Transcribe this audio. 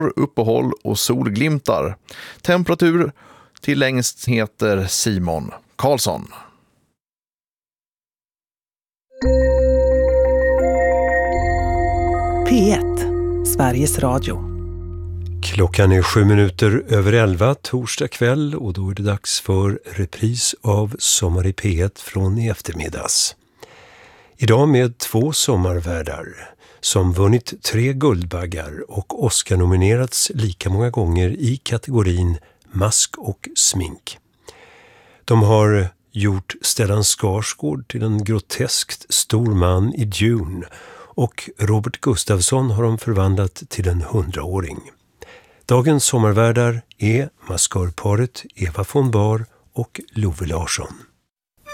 uppehåll och solglimtar. Temperatur till längst heter Simon Karlsson. P1, Sveriges Radio. Klockan är 7:07 torsdag kväll och då är det dags för repris av Sommar i P1 från i eftermiddags. Idag med 2 sommarvärdar som vunnit 3 Guldbaggar och Oscar-nominerats lika många gånger i kategorin mask och smink. De har gjort Stellan Skarsgård till en groteskt stor man i Dune och Robert Gustafsson har de förvandlat till en 100-åring. Dagens sommarvärdar är maskörparet Eva von Bar och Love Larsson.